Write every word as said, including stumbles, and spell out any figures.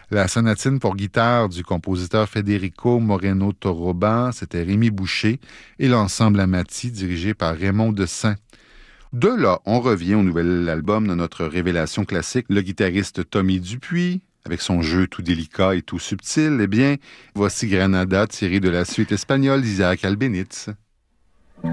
La sonatine pour guitare du compositeur Federico Moreno Torroba, c'était Rémi Boucher, et l'ensemble Amati dirigé par Raymond Dessin. De là, on revient au nouvel album de notre révélation classique, le guitariste Tommy Dupuis, avec son jeu tout délicat et tout subtil. Eh bien, voici Granada tiré de la suite espagnole d'Isaac Albéniz.